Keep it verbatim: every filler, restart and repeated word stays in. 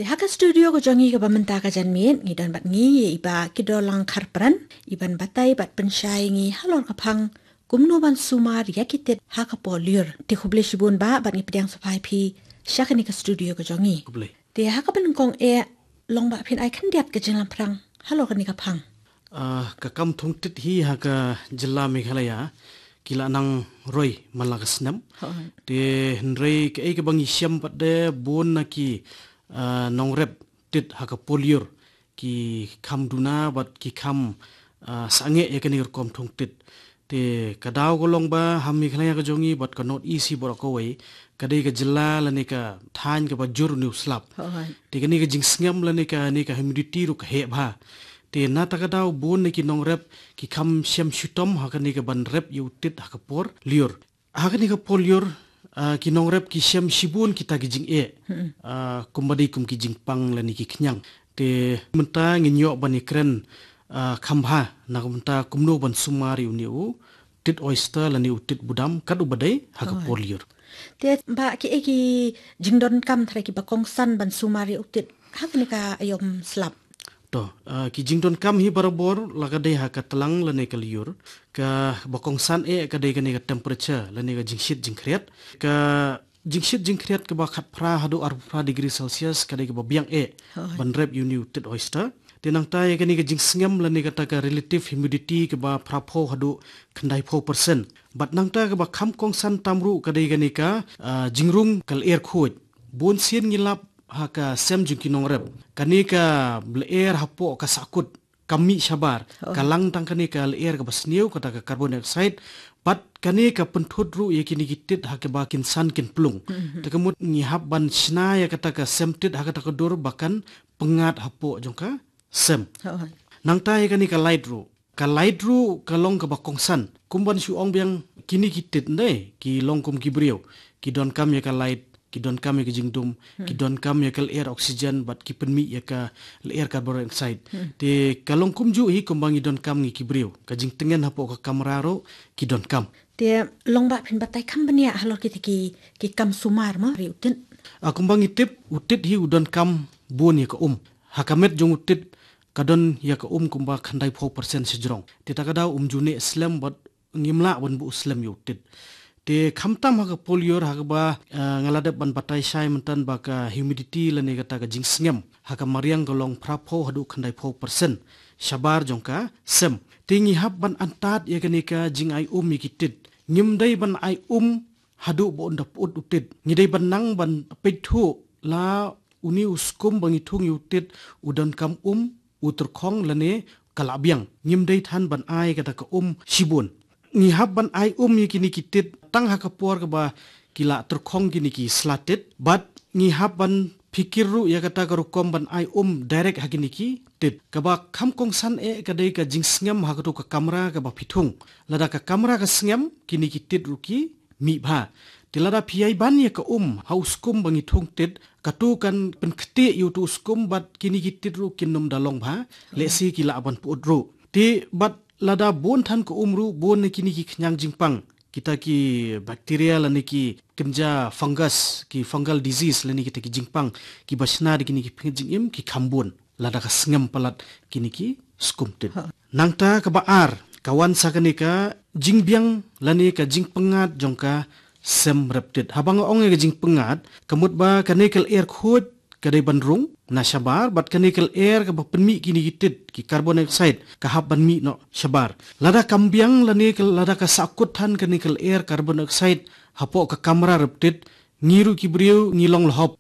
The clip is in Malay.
Di haka studio ko jongi ka pamenta ka janmin, ngidan bat ngi iba kidolang karpran, iban batay bat pensyay ngi halor kapang, kumno ban sumar yakitit haka polyur. Di kuble shibun ba bat ngi pedang sapay pi, syaka ni ka studio ko jongi. Kuble. Di haka penengkong e, long ba pin ay kandiat ka janlang perang, halor ka ni kapang. Uh, kakam tungtit hi haka jilla Meghalaya, kila nang roy malagasnam. Di henry ke ay kabangi siyam pat de bon na ki Uh, nong rep tit haka polyur ki kham duna bat ki kham uh, sange ya kani kom thong tit te kadaw golong ba ham Meghalaya ka jongi bat ka not easy bor ko wei kadai ka jilla lani ka than ka ba jur new slap te kani ka jingsngam lani ka ni ka humidity ru ka he bha te na ta kadaw bon ni ki nong rep ki kham syam shutom haka ni ka ban rep yu tit haka por liur haka ni ka polyur Uh, kinong rep ki syam shibun kita gijing e uh, kumbadi kum kijing pang lani ki knyang te menta nginyo bani kren uh, khambha na menta kumno ban sumari uniu tit oyster lani utit budam kadu badai haka oh. Polyur te ba ki eki jingdon kam thare ki bakong san ban sumari utit hakni ka ayom slap to uh, ki jingdon kam hi barabor lagadai haka telang lani ka liur ka bakong san e ka dai ka temperature lani ka jingshit jingkriat ka jingshit jingkriat ka ba khat pra hadu arba degree celsius ka dai ka ba biang e oh. Ban rep uni tit oyster tinang ta ya kani ka jingsngam lani ka ta ka relative humidity ka ba prapho hadu khandai four percent bat nang ta ka ba kham kong san tamru ka dai ka ni ka uh, jingrung kal air khoj bon sien ngilap haka sem jungki nong rep kani ka air hapo ka sakut kami sabar oh. Kalang tang kani ka air ka basniu kata ka carbon dioxide bat kani ka penthut ru ye kini kitit haka ba kinsan kin plung mm-hmm. Takamut ngihap ban sna ya kata ka semtit haka ta dur bahkan pengat hapo jongka sem oh. Nang ta ye kani ka light ru ka light ru ka long ka bakong san kumban su ong biang kini kitit ndai ki long kum kibriu ki don kam ya ka light ki don kam ya ka jingdum hmm. Ki don kam ya ka air oxygen bat ki penmi ya ka air carbon dioxide hmm. Te kalong kumju hi kumbang don kam ngi kibriu ka jing tengen hapo ka kamera ro ki don kam te long ba phin batai kam bania halor ki ki ki kam sumar ma ri utin a kumbang itip utit hi udon kam bon ya ka um hakamet jong utit kadon ya ka um kumba khandai four percent sejrong te takadaw umjune islam bat ngimla ban bu islam yu utit te khamtam haka polyur haka ba uh, ngaladep ban batai sai mentan baka humidity lani kata ka jingsngem haka mariang golong prapho hadu khandai four percent shabar jongka sem tingi hab ban antat ya kanika jing ai um yikitit ngimdai ban ai um hadu bo ndap ut utit ngidai ban nang ban pethu la uni uskum bangitung yutit udan kam um uturkhong lani kalabiang ngimdai than ban ai kata ka um shibun ngihap ban ai um yikini kitit tang hakapor ka ba kila turkhong kini ki slatit but ngihap ban fikirru ya kata ka rukom ban ai um direct hakini ki tit ka ba kham kong san e ka dei ka jingsngam hakatu ka kamera ka ba phithung lada ka kamera ka sngam kini ki tit ruki mi bha tilada phiai ban ya ka um hauskum bangi thung tit katu kan penkhte yu tu skum bat kini ki tit ru kinum dalong bha lesi kila ban put ru ti bat lada bon than ko umru bon ne kini ki khnyang jingpang kita ki bacteria lani ki kenja fungus ki fungal disease lani kita ki jingpang ki basna di kini ki phingjing ki khambun lada ka sngam palat kini ki skumtit nangta ka baar kawan sakani ka jingbiang lani ka jingpengat jongka sem reptit habang ong ka jingpengat kamut ba kanikal air khod kadai bandrung na shabar bat kanikal air ka penmi kini kitit ki carbon dioxide ka hab banmi no shabar lada kambiang lani lada ka sakut than kanikal air carbon dioxide hapo ka kamera reptit ngiru kibriu ngilong lohop